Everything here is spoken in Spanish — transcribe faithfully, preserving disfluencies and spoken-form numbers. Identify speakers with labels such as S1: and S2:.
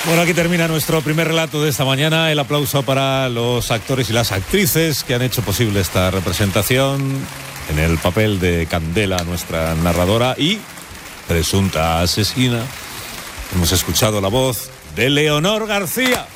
S1: Bueno, aquí termina nuestro primer relato de esta mañana. El aplauso para los actores y las actrices que han hecho posible esta representación en el papel de Candela, nuestra narradora y presunta asesina. Hemos escuchado la voz de Leonor García.